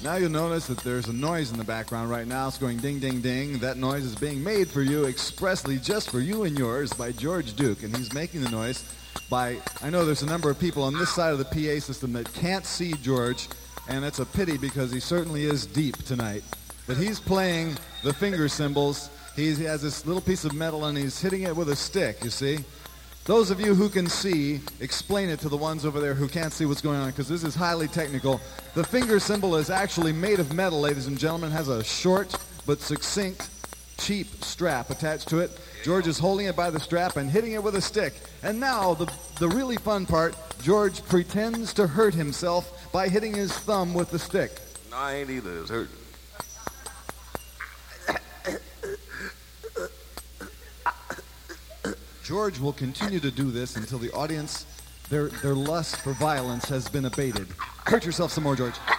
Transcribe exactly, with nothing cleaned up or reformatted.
Now you'll notice that there's a noise in the background right now. It's going ding, ding, ding. That noise is being made for you expressly just for you and yours by George Duke. And he's making the noise by, I know there's a number of people on this side of the P A system that can't see George, and it's a pity because he certainly is deep tonight. But he's playing the finger cymbals. He's, he has this little piece of metal and he's hitting it with a stick, you see. Those of you who can see, explain it to the ones over there who can't see what's going on, because this is highly technical. The finger cymbal is actually made of metal, ladies and gentlemen. It has a short but succinct, cheap strap attached to it. George is holding it by the strap and hitting it with a stick. And now, the, the really fun part, George pretends to hurt himself by hitting his thumb with the stick. No, I ain't either. It's hurting. George will continue to do this until the audience, their, their lust for violence has been abated. Hurt yourself some more, George.